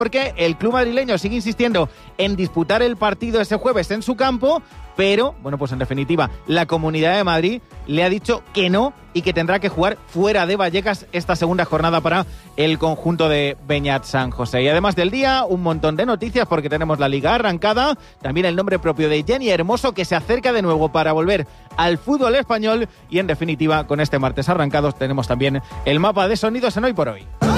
porque el club madrileño sigue insistiendo en disputar el partido ese jueves en su campo, pero, bueno, pues en definitiva, la Comunidad de Madrid le ha dicho que no y que tendrá que jugar fuera de Vallecas esta segunda jornada para el conjunto de Beñat San José. Y además del día, un montón de noticias porque tenemos la Liga arrancada, también el nombre propio de Jenny Hermoso que se acerca de nuevo para volver al fútbol español y en definitiva, con este martes arrancados tenemos también el mapa de sonidos en Hoy por Hoy.